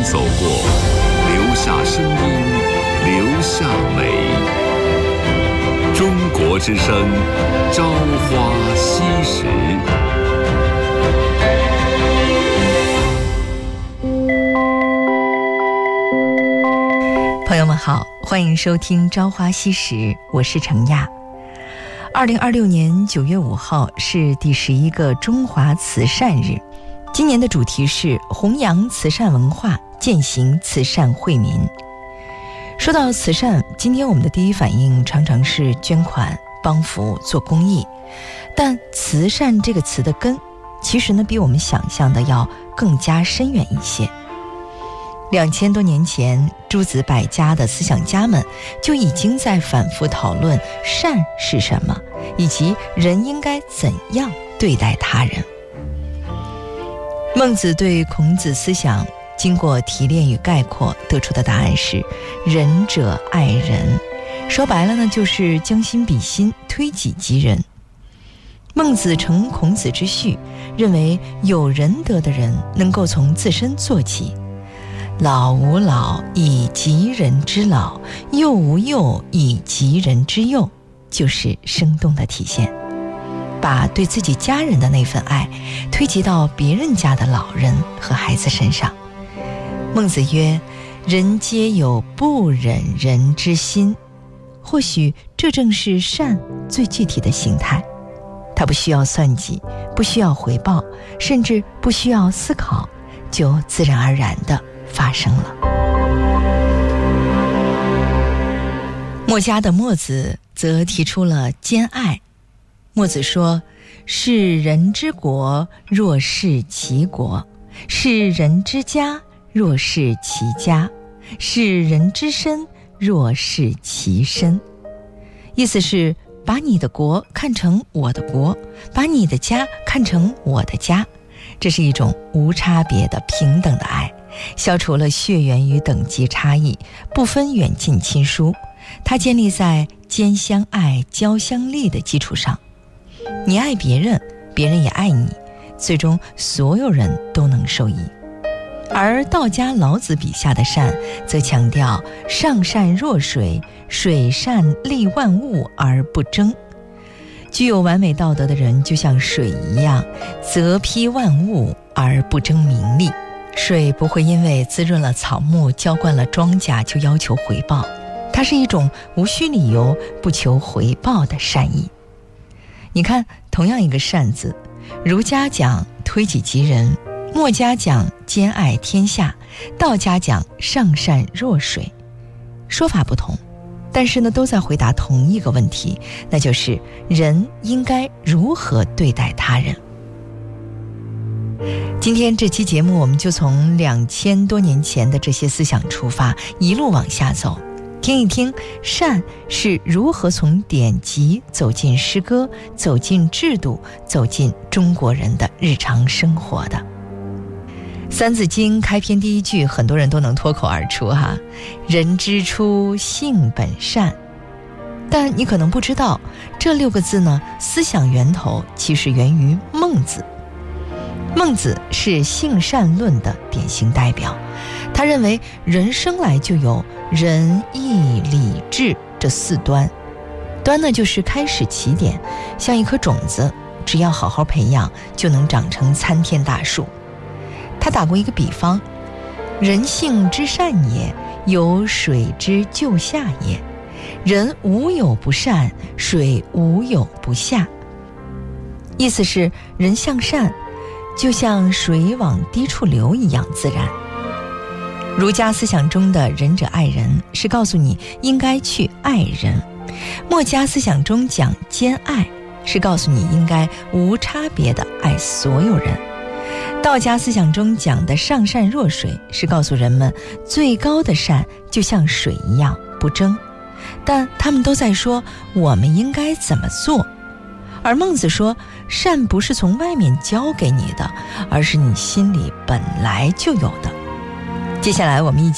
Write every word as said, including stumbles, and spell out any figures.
走过，留下声音，留下美。中国之声，朝花夕拾。 朋友们好，欢迎收听《朝花夕拾》，我是程亚。二零二六年九月五号是第十一个中华慈善日，今年的主题是弘扬慈善文化，践行慈善惠民。说到慈善，今天我们的第一反应常常是捐款、帮扶、做公益，但慈善这个词的根，其实呢比我们想象的要更加深远一些。两千多年前，诸子百家的思想家们就已经在反复讨论善是什么，以及人应该怎样对待他人。孟子对孔子思想经过提炼与概括得出的答案是仁者爱人，说白了呢，就是将心比心，推己及人。孟子承孔子之序，认为有仁德的人能够从自身做起，老吾老以及人之老，幼吾幼以及人之幼，就是生动的体现，把对自己家人的那份爱推及到别人家的老人和孩子身上。孟子曰：人皆有不忍人之心，或许这正是善最具体的形态。它不需要算计，不需要回报，甚至不需要思考，就自然而然地发生了。墨家的墨子则提出了兼爱。墨子说：是人之国，若是其国；是人之家，若是其家；是人之身，若是其身。意思是把你的国看成我的国，把你的家看成我的家，这是一种无差别的平等的爱，消除了血缘与等级差异，不分远近亲疏。它建立在兼相爱、交相利的基础上。你爱别人，别人也爱你，最终所有人都能受益。而道家老子笔下的善，则强调上善若水，水善利万物而不争。具有完美道德的人就像水一样，泽披万物而不争名利。水不会因为滋润了草木、浇灌了庄稼就要求回报，它是一种无需理由、不求回报的善意。你看，同样一个善字，儒家讲推己及人，墨家讲兼爱天下，道家讲上善若水，说法不同，但是呢，都在回答同一个问题，那就是人应该如何对待他人。今天这期节目，我们就从两千多年前的这些思想出发，一路往下走，听一听善是如何从典籍走进诗歌，走进制度，走进中国人的日常生活的。三字经开篇第一句，很多人都能脱口而出哈，人之初，性本善。但你可能不知道，这六个字呢，思想源头其实源于孟子。孟子是性善论的典型代表，他认为人生来就有仁义礼智这四端。端呢，就是开始起点，像一颗种子，只要好好培养，就能长成参天大树。他打过一个比方，人性之善也，有水之就下也。人无有不善，水无有不下。意思是人向善，就像水往低处流一样自然。儒家思想中的仁者爱人，是告诉你应该去爱人。墨家思想中讲兼爱，是告诉你应该无差别的爱所有人。道家思想中讲的上善若水，是告诉人们最高的善就像水一样不争，但他们都在说我们应该怎么做。而孟子说，善不是从外面教给你的，而是你心里本来就有的。接下来我们一起